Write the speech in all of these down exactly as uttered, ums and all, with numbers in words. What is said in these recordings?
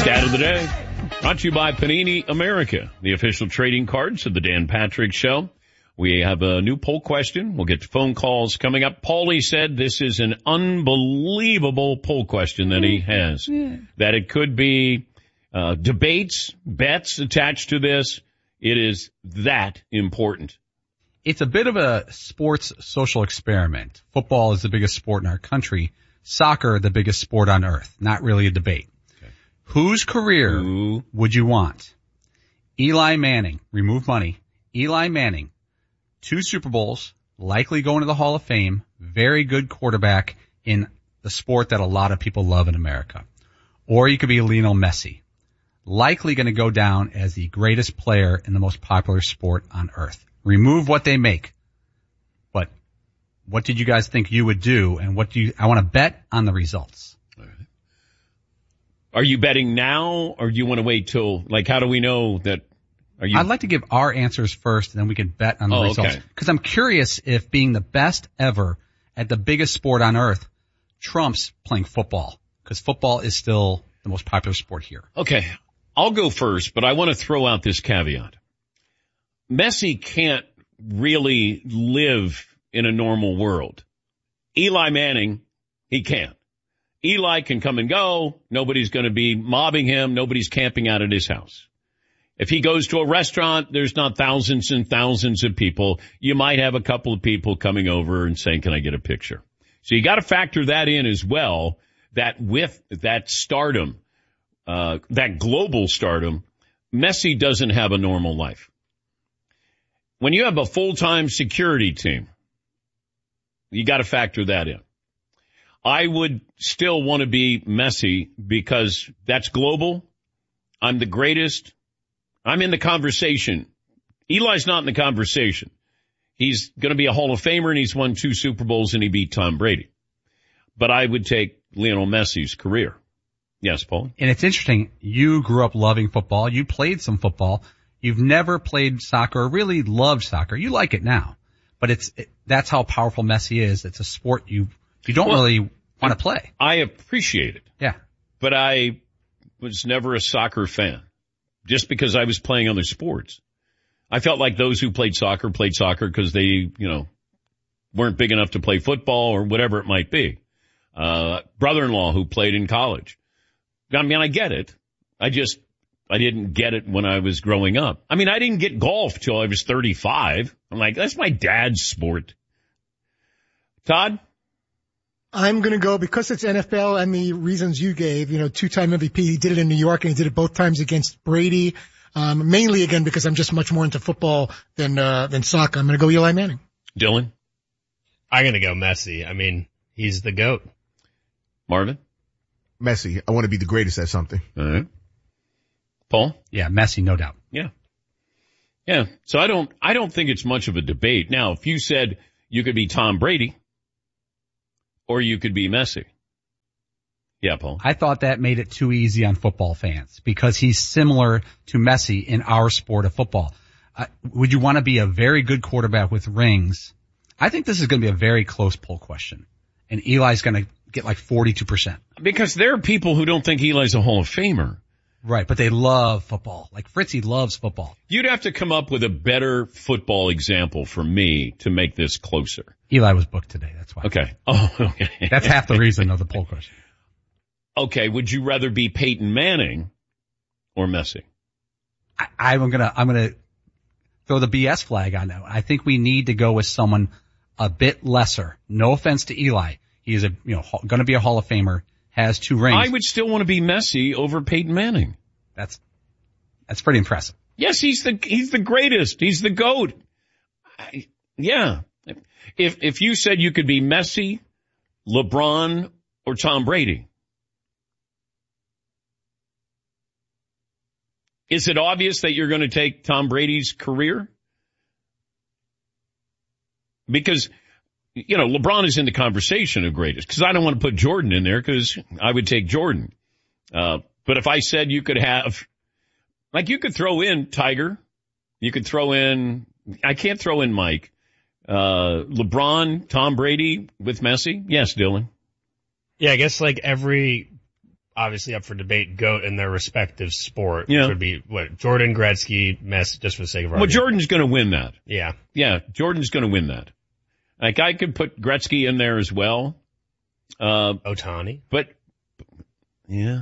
Stat of the day, brought to you by Panini America, the official trading cards of the Dan Patrick Show. We have a new poll question. We'll get to phone calls coming up. Paulie said this is an unbelievable poll question that he has, that it could be uh, debates, bets attached to this. It is that important. It's a bit of a sports social experiment. Football is the biggest sport in our country. Soccer, the biggest sport on earth. Not really a debate. Okay. Whose career Ooh. would you want? Eli Manning, remove money. Eli Manning, two Super Bowls, likely going to the Hall of Fame, very good quarterback in the sport that a lot of people love in America. Or you could be Lionel Messi, likely going to go down as the greatest player in the most popular sport on earth. Remove what they make. But what did you guys think you would do, and what do you, I want to bet on the results. All right. Are you betting now, or do you want to wait till, like, how do we know that? Are you? I'd like to give our answers first, and then we can bet on the oh, results. Okay. Because I'm curious if being the best ever at the biggest sport on earth trumps playing football, because football is still the most popular sport here. Okay. I'll go first, but I want to throw out this caveat. Messi can't really live in a normal world. Eli Manning, he can't. Eli can come and go. Nobody's going to be mobbing him. Nobody's camping out at his house. If he goes to a restaurant, there's not thousands and thousands of people. You might have a couple of people coming over and saying, can I get a picture? So you got to factor that in as well, that with that stardom, uh, that global stardom, Messi doesn't have a normal life. When you have a full-time security team, you got to factor that in. I would still want to be Messi because that's global. I'm the greatest. I'm in the conversation. Eli's not in the conversation. He's going to be a Hall of Famer, and he's won two Super Bowls, and he beat Tom Brady. But I would take Lionel Messi's career. Yes, Paul? And it's interesting. You grew up loving football. You played some football. You've never played soccer or really loved soccer. You like it now. But it's it, that's how powerful Messi is. It's a sport you you don't well, really want to play. I appreciate it. Yeah. But I was never a soccer fan just because I was playing other sports. I felt like those who played soccer played soccer because they, you know, weren't big enough to play football or whatever it might be. Uh, brother-in-law who played in college. I mean, I get it. I just, I didn't get it when I was growing up. I mean, I didn't get golf till I was thirty-five. I'm like, that's my dad's sport. Todd? I'm going to go, because it's N F L and the reasons you gave, you know, two-time M V P. He did it in New York, and he did it both times against Brady. Um, mainly, again, because I'm just much more into football than, uh, than soccer. I'm going to go Eli Manning. Dylan? I'm going to go Messi. I mean, he's the GOAT. Marvin? Messi. I want to be the greatest at something. All right. Paul? Yeah, Messi, no doubt. Yeah. Yeah. So I don't, I don't think it's much of a debate. Now, if you said you could be Tom Brady or you could be Messi. Yeah, Paul. I thought that made it too easy on football fans because he's similar to Messi in our sport of football. Uh, would you want to be a very good quarterback with rings? I think this is going to be a very close poll question. And Eli's going to get like forty-two percent. Because there are people who don't think Eli's a Hall of Famer. Right, but they love football. Like Fritzy loves football. You'd have to come up with a better football example for me to make this closer. Eli was booked today, that's why. Okay. Oh, okay. That's half the reason of the poll question. Okay, would you rather be Peyton Manning or Messi? I, I'm gonna, I'm gonna throw the B S flag on that. I think we need to go with someone a bit lesser. No offense to Eli. He is a, you know, gonna be a Hall of Famer. Has two rings. I would still want to be Messi over Peyton Manning. That's, that's pretty impressive. Yes, he's the, he's the greatest. He's the GOAT. I, yeah. If, if you said you could be Messi, LeBron, or Tom Brady, is it obvious that you're going to take Tom Brady's career? Because, you know, LeBron is in the conversation of greatest, because I don't want to put Jordan in there because I would take Jordan. Uh, but if I said you could have, like you could throw in Tiger, you could throw in, I can't throw in Mike, uh, LeBron, Tom Brady with Messi. Yes, Dylan. Yeah, I guess like every obviously up for debate, GOAT in their respective sport. Yeah. Which would be, what, Jordan, Gretzky, Messi, just for the sake of Well, argument. Jordan's going to win that. Yeah. Yeah, Jordan's going to win that. Like, I could put Gretzky in there as well. Uh, Ohtani. but, yeah.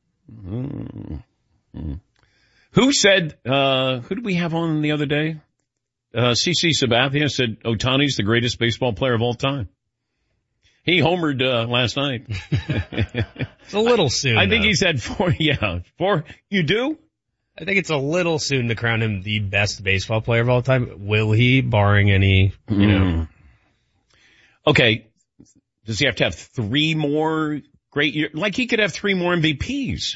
Mm-hmm. Who said, uh, who did we have on the other day? Uh, C C Sabathia said Ohtani's the greatest baseball player of all time. He homered, uh, last night. It's a little soon. I think though. he's had four, yeah, four. You do? I think it's a little soon to crown him the best baseball player of all time. Will he, barring any, you know. Mm. Okay. Does he have to have three more great years? Like, he could have three more M V Ps.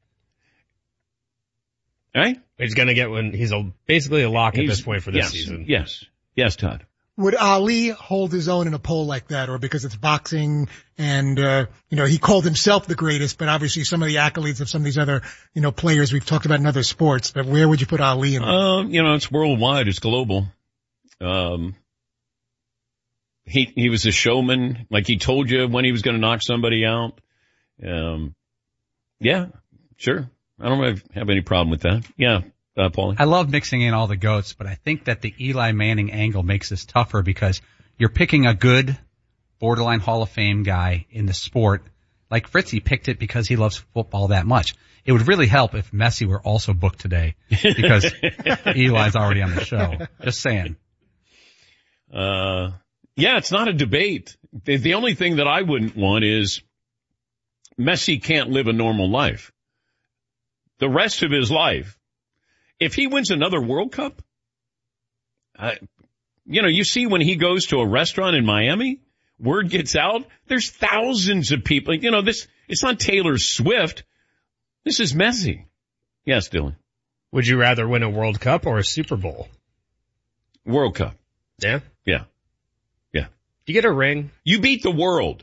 Right? He's going to get one. He's a, basically a lock at He's- this point for this yes, season. Yes. Yes, Todd. Would Ali hold his own in a poll like that, or because it's boxing and, uh, you know, he called himself the greatest, but obviously some of the accolades of some of these other, you know, players we've talked about in other sports, but where would you put Ali in? Um, you know, it's worldwide. It's global. Um, he, he was a showman. Like, he told you when he was going to knock somebody out. Um, yeah, sure. I don't have, have any problem with that. Yeah. Uh, Paulie? I love mixing in all the GOATs, but I think that the Eli Manning angle makes this tougher because you're picking a good borderline Hall of Fame guy in the sport. Like Fritzy picked it because he loves football that much. It would really help if Messi were also booked today because Eli's already on the show. Just saying. Uh, yeah, it's not a debate. The, the only thing that I wouldn't want is Messi can't live a normal life. The rest of his life, if he wins another World Cup, uh, you know, you see when he goes to a restaurant in Miami, word gets out, there's thousands of people. You know, this, it's not Taylor Swift. This is Messi. Yes, Dylan. Would you rather win a World Cup or a Super Bowl? World Cup. Yeah. Yeah. Yeah. You get a ring, You beat the world.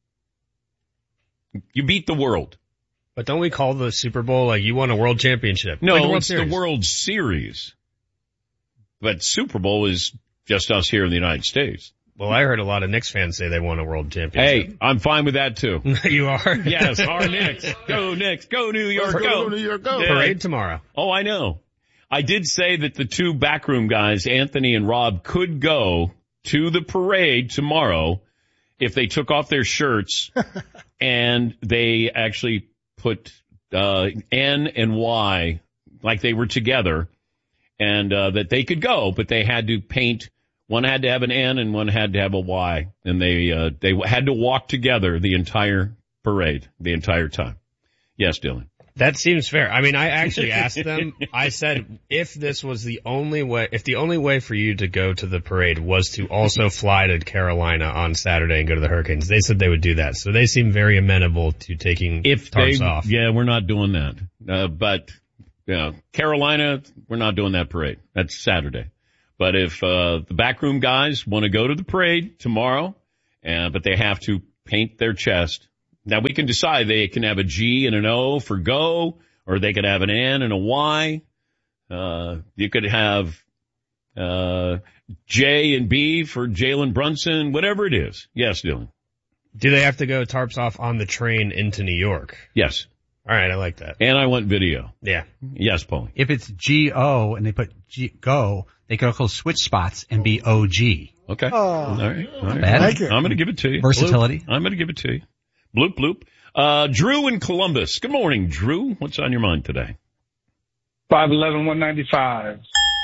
You beat the world. but don't we call the Super Bowl like you won a world championship? No, like the World it's Series. the World Series. But Super Bowl is just us here in the United States. Well, I heard a lot of Knicks fans say they won a world championship. Hey, I'm fine with that too. You are? Yes, our Knicks. Go Knicks. Go New York. Go, Go. New York, go. Yeah. Parade tomorrow. Oh, I know. I did say that the two backroom guys, Anthony and Rob, could go to the parade tomorrow if they took off their shirts and they actually put uh N and Y like they were together, and uh that they could go, but they had to paint. One had to have an N and one had to have a Y, and they uh they had to walk together the entire parade, the entire time. Yes, Dylan. That seems fair. I mean, I actually asked them, I said, if this was the only way, if the only way for you to go to the parade was to also fly to Carolina on Saturday and go to the Hurricanes, they said they would do that. So they seem very amenable to taking If tarps they, off. yeah, we're not doing that. Uh, but, you know, Carolina, we're not doing that parade. That's Saturday. But if, uh, the backroom guys want to go to the parade tomorrow, uh, but they have to paint their chest. Now we can decide they can have a G and an O for go, or they could have an N and a Y. Uh, you could have, uh, J and B for Jalen Brunson, whatever it is. Yes, Dylan. Do they have to go tarps off on the train into New York? Yes. All right, I like that. And I want video. Yeah. Yes, Paulie. If it's G O and they put G go, they could also switch spots and be O G. Okay. Oh, All right. All right. Bad. like it. I'm going to give it to you. Versatility. Bloop. I'm going to give it to you. Bloop, bloop. Uh, Drew in Columbus. Good morning, Drew. What's on your mind today? five eleven, one ninety-five.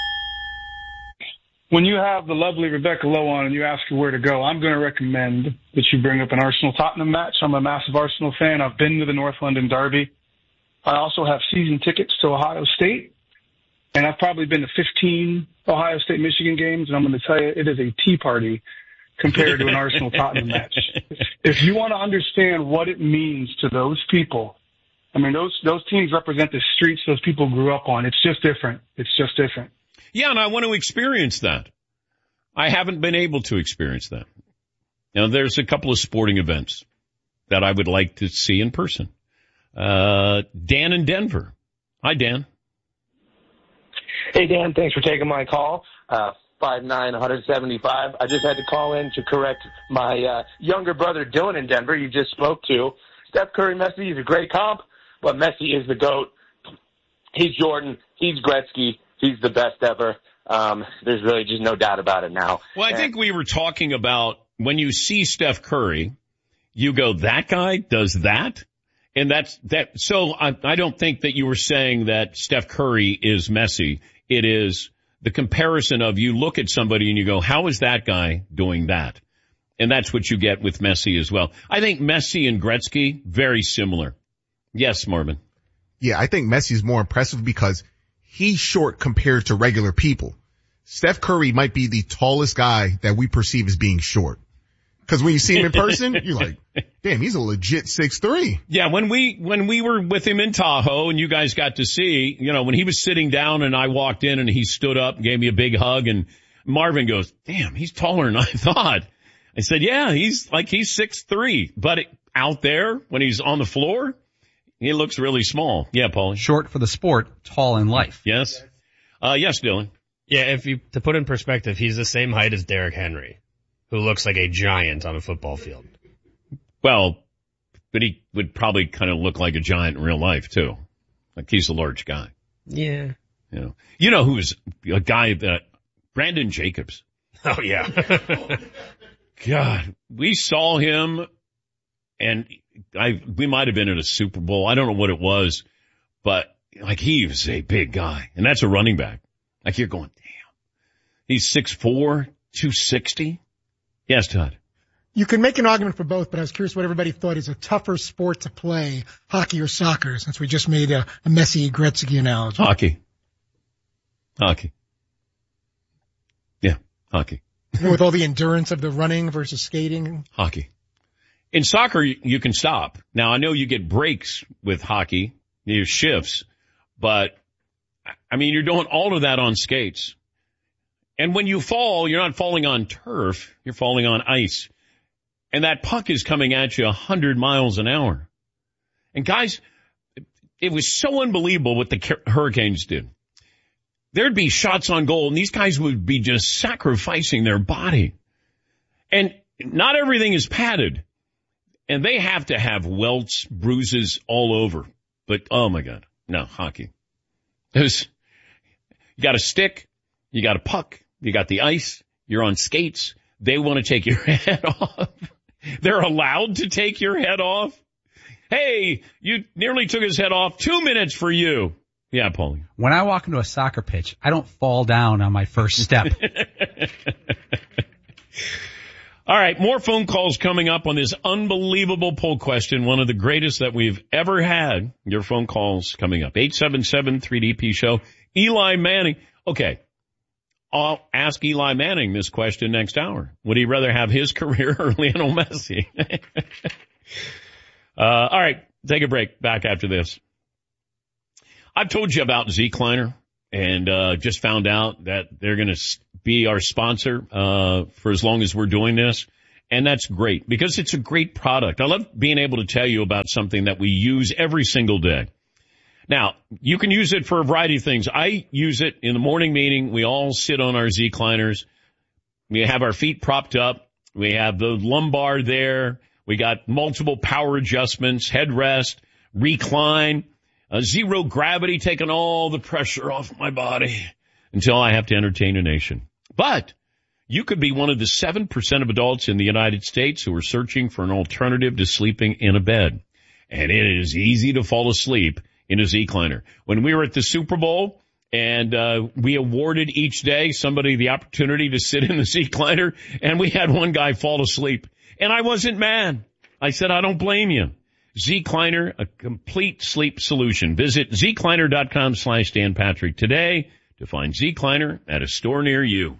When you have the lovely Rebecca Lowe on and you ask her where to go, I'm going to recommend that you bring up an Arsenal-Tottenham match. I'm a massive Arsenal fan. I've been to the North London Derby. I also have season tickets to Ohio State, and I've probably been to fifteen Ohio State-Michigan games, and I'm going to tell you it is a tea party compared to an Arsenal-Tottenham match. If you want to understand what it means to those people, I mean, those those teams represent the streets those people grew up on. It's just different. It's just different. Yeah, and I want to experience that. I haven't been able to experience that. Now, there's a couple of sporting events that I would like to see in person. Uh, Dan in Denver. Hi, Dan. Hey, Dan, thanks for taking my call. Uh, five nine, one seventy-five. I just had to call in to correct my uh, younger brother, Dylan, in Denver, you just spoke to. Steph Curry, Messi is a great comp, but Messi is the GOAT. He's Jordan. He's Gretzky. He's the best ever. Um, there's really just no doubt about it now. Well, I and, think we were talking about when you see Steph Curry, you go, that guy does that? And that's that. So I, I don't think that you were saying that Steph Curry is Messi. It is the comparison of you look at somebody and you go, how is that guy doing that? And that's what you get with Messi as well. I think Messi and Gretzky, very similar. Yes, Marvin. Yeah, I think Messi is more impressive because he's short compared to regular people. Steph Curry might be the tallest guy that we perceive as being short. Because when you see him in person, you're like, damn, he's a legit six three. Yeah, when we when we were with him in Tahoe and you guys got to see, you know, when he was sitting down and I walked in and he stood up and gave me a big hug and Marvin goes, damn, he's taller than I thought. I said, yeah, he's like he's six three. But it, out there, when he's on the floor, he looks really small. Yeah, Paulie. Short for the sport, tall in life. Yes. Uh, yes, Dylan. Yeah, if you, to put in perspective, he's the same height as Derrick Henry, who looks like a giant on a football field. Well, but he would probably kind of look like a giant in real life too. Like he's a large guy. Yeah. You know, you know who's a guy that, Brandon Jacobs. Oh yeah. God, we saw him and I, we might have been at a Super Bowl. I don't know what it was, but like he was a big guy and that's a running back. Like you're going, damn, he's six four, two sixty. Yes, Todd. You can make an argument for both, but I was curious what everybody thought is a tougher sport to play, hockey or soccer, since we just made a, a Messi Gretzky analogy. Hockey. Hockey. Yeah, hockey. You know, with all the endurance of the running versus skating. Hockey. In soccer, you can stop. Now, I know you get breaks with hockey, you have shifts, but I mean, you're doing all of that on skates. And when you fall, you're not falling on turf, you're falling on ice. And that puck is coming at you a hundred miles an hour. And guys, it was so unbelievable what the Hurricanes did. There'd be shots on goal and these guys would be just sacrificing their body. And not everything is padded. And they have to have welts, bruises all over. But oh my God, no, hockey. It was, you got a stick, you got a puck, you got the ice, you're on skates. They want to take your head off. They're allowed to take your head off. Hey, you nearly took his head off. Two minutes for you. Yeah, Paulie. When I walk into a soccer pitch, I don't fall down on my first step. All right, more phone calls coming up on this unbelievable poll question, one of the greatest that we've ever had. Your phone calls coming up. eight seven seven three D P show. Eli Manning. Okay, I'll ask Eli Manning this question next hour. Would he rather have his career or Lionel Messi? uh, all right, take a break. Back after this. I've told you about Zecliner and uh just found out that they're going to be our sponsor uh for as long as we're doing this. And that's great because it's a great product. I love being able to tell you about something that we use every single day. Now, you can use it for a variety of things. I use it in the morning meeting. We all sit on our Zecliners. We have our feet propped up. We have the lumbar there. We got multiple power adjustments, headrest, recline. Uh, zero gravity, taking all the pressure off my body until I have to entertain a nation. But you could be one of the seven percent of adults in the United States who are searching for an alternative to sleeping in a bed. And it is easy to fall asleep in a Zecliner. When we were at the Super Bowl and uh we awarded each day somebody the opportunity to sit in the Zecliner, and we had one guy fall asleep. And I wasn't mad. I said, I don't blame you. Zecliner, a complete sleep solution. Visit Zecliner.com slash Dan Patrick today to find Zecliner at a store near you.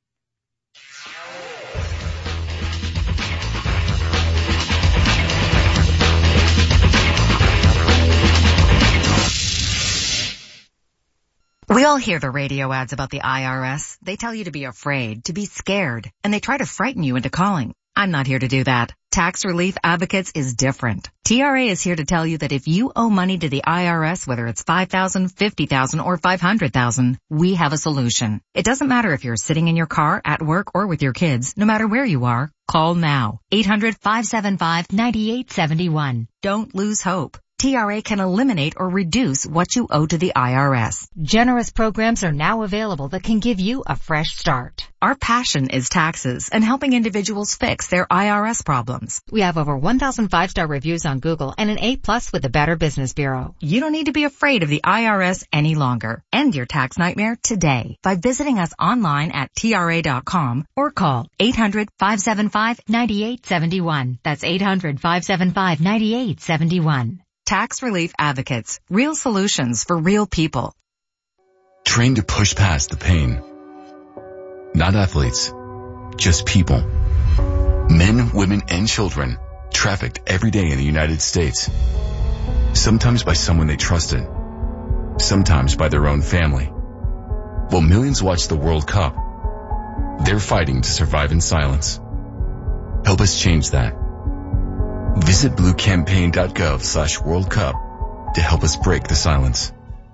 We all hear the radio ads about the I R S. They tell you to be afraid, to be scared, and they try to frighten you into calling. I'm not here to do that. Tax Relief Advocates is different. T R A is here to tell you that if you owe money to the I R S, whether it's five thousand dollars, fifty thousand dollars, or five hundred thousand dollars, we have a solution. It doesn't matter if you're sitting in your car, at work, or with your kids. No matter where you are, call now. eight hundred, five seven five, nine eight seven one. Don't lose hope. T R A can eliminate or reduce what you owe to the I R S. Generous programs are now available that can give you a fresh start. Our passion is taxes and helping individuals fix their I R S problems. We have over one thousand five-star reviews on Google and an A plus with the Better Business Bureau. You don't need to be afraid of the I R S any longer. End your tax nightmare today by visiting us online at T R A dot com or call eight hundred, five seven five, nine eight seven one. That's eight hundred, five seven five, nine eight seven one. Tax Relief Advocates. Real solutions for real people. Trained to push past the pain. Not athletes, just people. Men, women, and children trafficked every day in the United States. Sometimes by someone they trusted. Sometimes by their own family. While millions watch the World Cup, they're fighting to survive in silence. Help us change that. Visit blue campaign dot gov slash World Cup to help us break the silence.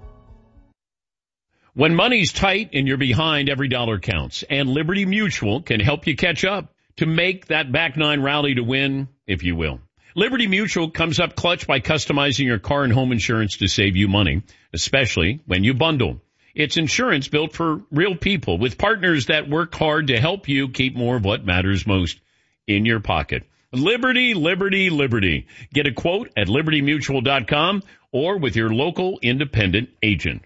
When money's tight and you're behind, every dollar counts. And Liberty Mutual can help you catch up to make that back nine rally to win, if you will. Liberty Mutual comes up clutch by customizing your car and home insurance to save you money, especially when you bundle. It's insurance built for real people with partners that work hard to help you keep more of what matters most in your pocket. Liberty, Liberty, Liberty. Get a quote at liberty mutual dot com or with your local independent agent.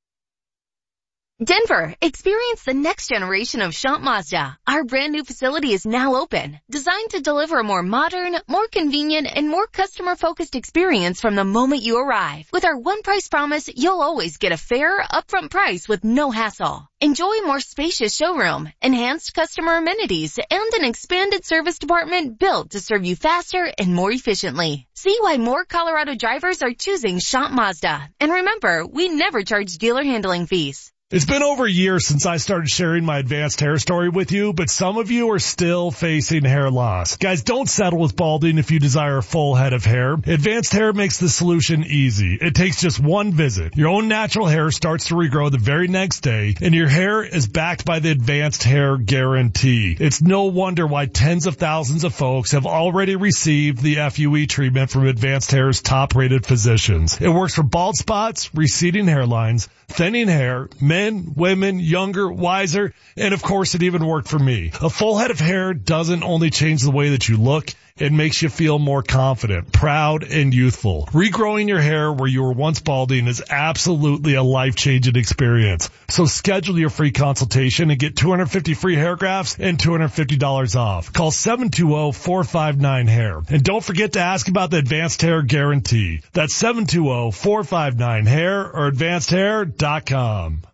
Denver, experience the next generation of Shant Mazda. Our brand new facility is now open, designed to deliver a more modern, more convenient, and more customer-focused experience from the moment you arrive. With our one price promise, you'll always get a fair, upfront price with no hassle. Enjoy a more spacious showroom, enhanced customer amenities, and an expanded service department built to serve you faster and more efficiently. See why more Colorado drivers are choosing Shant Mazda. And remember, we never charge dealer handling fees. It's been over a year since I started sharing my advanced hair story with you, but some of you are still facing hair loss. Guys, don't settle with balding if you desire a full head of hair. Advanced Hair makes the solution easy. It takes just one visit. Your own natural hair starts to regrow the very next day, and your hair is backed by the Advanced Hair Guarantee. It's no wonder why tens of thousands of folks have already received the F U E treatment from Advanced Hair's top-rated physicians. It works for bald spots, receding hairlines, thinning hair, men, women, younger, wiser, and of course it even worked for me. A full head of hair doesn't only change the way that you look, it makes you feel more confident, proud, and youthful. Regrowing your hair where you were once balding is absolutely a life-changing experience. So schedule your free consultation and get two hundred fifty free hair grafts and two hundred fifty dollars off. Call seven two zero, four five nine, hair. And don't forget to ask about the Advanced Hair Guarantee. That's seven two zero, four five nine, hair or advanced hair dot com.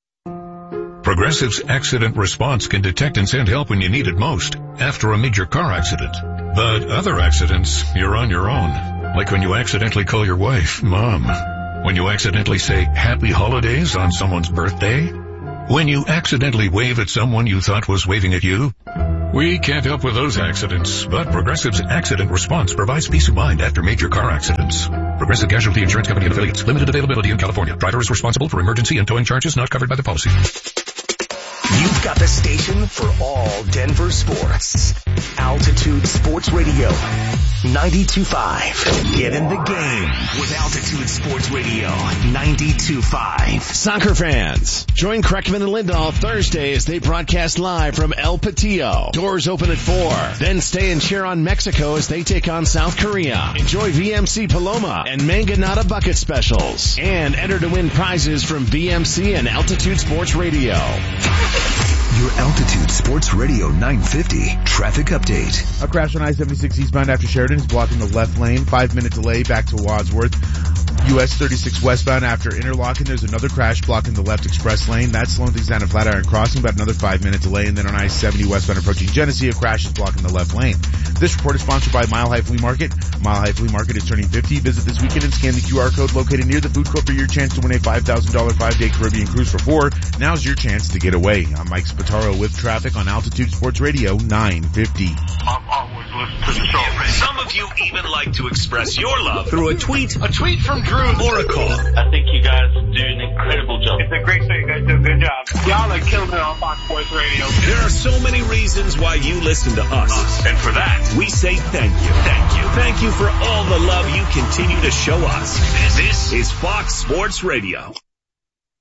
Progressive's accident response can detect and send help when you need it most after a major car accident. But other accidents, you're on your own. Like when you accidentally call your wife, Mom. When you accidentally say happy holidays on someone's birthday. When you accidentally wave at someone you thought was waving at you. We can't help with those accidents, but Progressive's accident response provides peace of mind after major car accidents. Progressive Casualty Insurance Company and affiliates. Limited availability in California. Driver is responsible for emergency and towing charges not covered by the policy. You've got the station for all Denver sports. Altitude Sports Radio. ninety-two point five. Get in the game with Altitude Sports Radio. ninety-two point five. Soccer fans, join Kreckman and Lindahl Thursday as they broadcast live from El Patillo. Doors open at four. Then stay and cheer on Mexico as they take on South Korea. Enjoy V M C Paloma and Manganata bucket specials. And enter to win prizes from V M C and Altitude Sports Radio. Your Altitude Sports Radio nine fifty traffic update. A crash on I seventy-six eastbound after Sheridan is blocking the left lane. Five minute delay back to Wadsworth. U S thirty-six westbound after Interlochen, there's another crash blocking the left express lane. That's slowing things down at Flatiron Crossing, about another five minute delay. And then on I seventy westbound approaching Genesee, a crash is blocking the left lane. This report is sponsored by Mile High Flea Market. Mile High Flea Market is turning fifty. Visit this weekend and scan the Q R code located near the food court for your chance to win a five thousand dollars five-day Caribbean cruise for four. Now's your chance to get away. I'm Mike Spataro with traffic on Altitude Sports Radio nine fifty. I'm always to listen to the show. Some of you even like to express your love through a tweet, A tweet from Drew. or a call. I think you guys do an incredible job. It's a great show. You guys do a good job. Y'all are killing it on Fox Sports Radio. There are so many reasons why you listen to us. And for that, we say thank you. Thank you. Thank you for all the love you continue to show us. This is Fox Sports Radio.